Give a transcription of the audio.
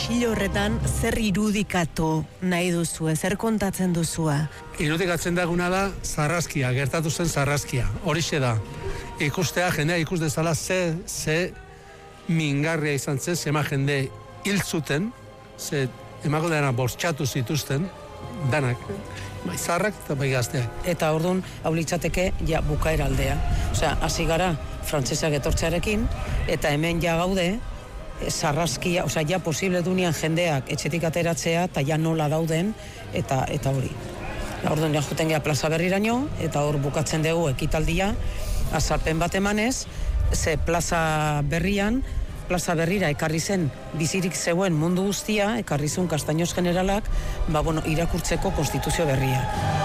pasillo horretan zer irudikatu nahi duzu, zer kontatzen duzua? Irudikatzen daguna da sarraskia, gertatu zen sarraskia, horixe da. Ikustea, jendea ikus dezala ze mingarria izan zen, zema jende hil zuten, ze emako dena bortxatu zituzten, danak, bai zarrak eta bai gazteak. Eta orduan, hau litzateke, ja bukaera aldea. Osea, hasi gara frantsesak etortzearekin, eta hemen ja gaude, sarraskia, osea, ja posible dunean jendeak etxetik ateratzea, eta ja nola dauden, eta hori. Orduan, ja juten gea plaza berriraino, eta hor bukatzen dugu ekitaldia, azalpen bat emanez, ze plaza berrira ekarri zen bizirik zeuen mundu guztia, ekarri zuen Castaños generalak, irakurtzeko konstituzio berria.